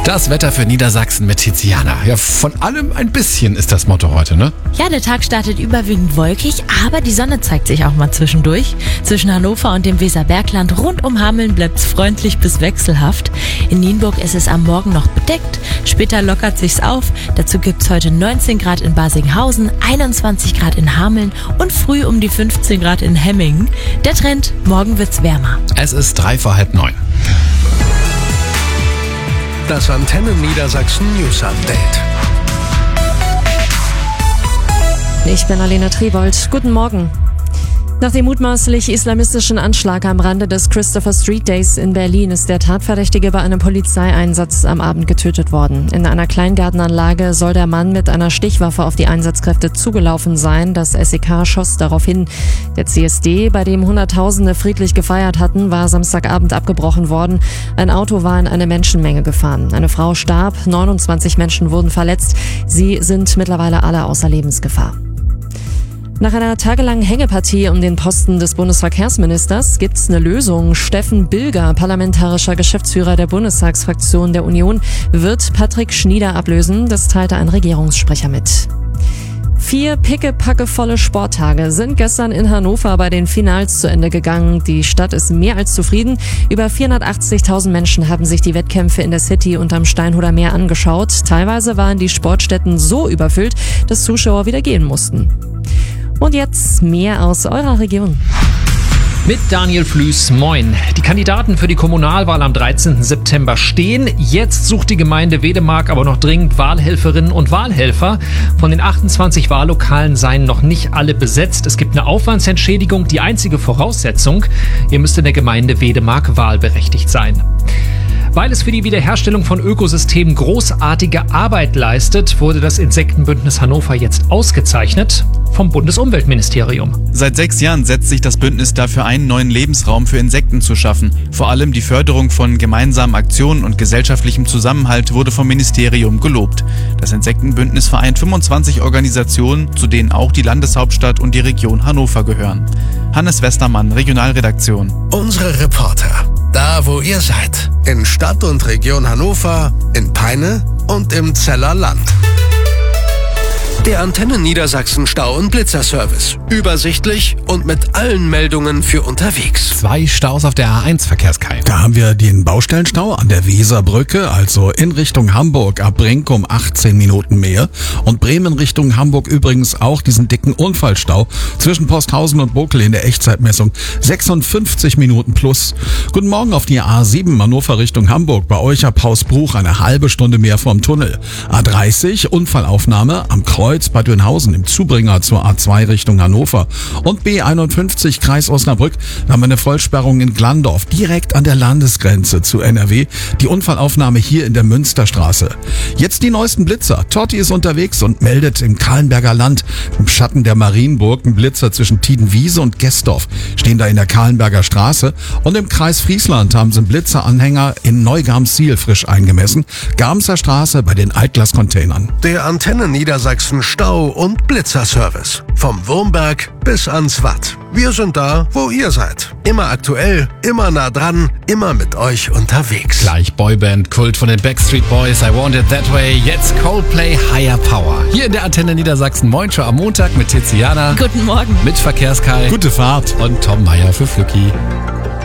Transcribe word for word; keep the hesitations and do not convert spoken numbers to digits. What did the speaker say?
Das Wetter für Niedersachsen mit Tiziana. Ja, von allem ein bisschen ist das Motto heute, ne? Ja, der Tag startet überwiegend wolkig, aber die Sonne zeigt sich auch mal zwischendurch. Zwischen Hannover und dem Weserbergland rund um Hameln bleibt's freundlich bis wechselhaft. In Nienburg ist es am Morgen noch bedeckt, später lockert sich's auf. Dazu gibt's heute neunzehn Grad in Barsinghausen, einundzwanzig Grad in Hameln und früh um die fünfzehn Grad in Hemmingen. Der Trend, morgen wird's wärmer. Es ist drei vor halb neun. Das Antenne Niedersachsen News Update. Ich bin Alena Triebold. Guten Morgen. Nach dem mutmaßlich islamistischen Anschlag am Rande des Christopher Street Days in Berlin ist der Tatverdächtige bei einem Polizeieinsatz am Abend getötet worden. In einer Kleingartenanlage soll der Mann mit einer Stichwaffe auf die Einsatzkräfte zugelaufen sein. Das S E K schoss daraufhin. Der C S D, bei dem Hunderttausende friedlich gefeiert hatten, war Samstagabend abgebrochen worden. Ein Auto war in eine Menschenmenge gefahren. Eine Frau starb, neunundzwanzig Menschen wurden verletzt. Sie sind mittlerweile alle außer Lebensgefahr. Nach einer tagelangen Hängepartie um den Posten des Bundesverkehrsministers gibt's eine Lösung. Steffen Bilger, parlamentarischer Geschäftsführer der Bundestagsfraktion der Union, wird Patrick Schnieder ablösen. Das teilte ein Regierungssprecher mit. Vier pickepackevolle Sporttage sind gestern in Hannover bei den Finals zu Ende gegangen. Die Stadt ist mehr als zufrieden. Über vierhundertachtzigtausend Menschen haben sich die Wettkämpfe in der City und am Steinhuder Meer angeschaut. Teilweise waren die Sportstätten so überfüllt, dass Zuschauer wieder gehen mussten. Und jetzt mehr aus eurer Region. Mit Daniel Flüß, moin. Die Kandidaten für die Kommunalwahl am dreizehnten September stehen. Jetzt sucht die Gemeinde Wedemark aber noch dringend Wahlhelferinnen und Wahlhelfer. Von den achtundzwanzig Wahllokalen seien noch nicht alle besetzt. Es gibt eine Aufwandsentschädigung, die einzige Voraussetzung. Ihr müsst in der Gemeinde Wedemark wahlberechtigt sein. Weil es für die Wiederherstellung von Ökosystemen großartige Arbeit leistet, wurde das Insektenbündnis Hannover jetzt ausgezeichnet vom Bundesumweltministerium. Seit sechs Jahren setzt sich das Bündnis dafür ein, einen Lebensraum für Insekten zu schaffen. Vor allem die Förderung von gemeinsamen Aktionen und gesellschaftlichem Zusammenhalt wurde vom Ministerium gelobt. Das Insektenbündnis vereint fünfundzwanzig Organisationen, zu denen auch die Landeshauptstadt und die Region Hannover gehören. Hannes Westermann, Regionalredaktion. Unsere Reporter, da wo ihr seid. In Stadt und Region Hannover, in Peine und im Zeller Land. Der Antenne Niedersachsen Stau- und Blitzerservice. Übersichtlich und mit allen Meldungen für unterwegs. Zwei Staus auf der A eins, Verkehrskai. Da haben wir den Baustellenstau an der Weserbrücke, also in Richtung Hamburg ab Brink um achtzehn Minuten mehr. Und Bremen Richtung Hamburg übrigens auch diesen dicken Unfallstau zwischen Posthausen und Bokel in der Echtzeitmessung. sechsundfünfzig Minuten plus. Guten Morgen auf die A sieben Hannover Richtung Hamburg. Bei euch ab Hausbruch eine halbe Stunde mehr vom Tunnel. A dreißig Unfallaufnahme am Kreuz bei Dönhausen im Zubringer zur A zwei Richtung Hannover. Und B einundfünfzig Kreis Osnabrück, da haben wir eine Vollsperrung in Glandorf, direkt an der Landesgrenze zu N R W. Die Unfallaufnahme hier in der Münsterstraße. Jetzt die neuesten Blitzer. Totti ist unterwegs und meldet im Kahlenberger Land, im Schatten der Marienburg, ein Blitzer zwischen Tiedenwiese und Gestorf. Stehen da in der Kahlenberger Straße. Und im Kreis Friesland haben sie einen Blitzeranhänger in Neugarmsiel frisch eingemessen. Garmser Straße bei den Altglas-Containern. Der Antenne Niedersachsen Stau- und Blitzerservice. Vom Wurmberg bis ans Watt. Wir sind da, wo ihr seid. Immer aktuell, immer nah dran, immer mit euch unterwegs. Gleich Boyband, Kult von den Backstreet Boys, I Want It That Way. Jetzt Coldplay, Higher Power. Hier in der Antenne Niedersachsen, Moin Show am Montag mit Tiziana. Guten Morgen. Mit Verkehrskai. Gute Fahrt. Und Tom Meyer für Flücki.